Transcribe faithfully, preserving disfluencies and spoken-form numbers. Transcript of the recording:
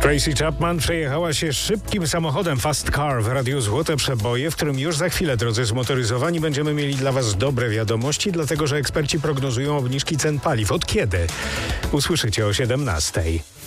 Tracy Chapman przejechała się szybkim samochodem Fast Car w Radiu Złote Przeboje, w którym już za chwilę, drodzy zmotoryzowani, będziemy mieli dla Was dobre wiadomości, dlatego że eksperci prognozują obniżki cen paliw. Od kiedy? Usłyszycie o siedemnastej.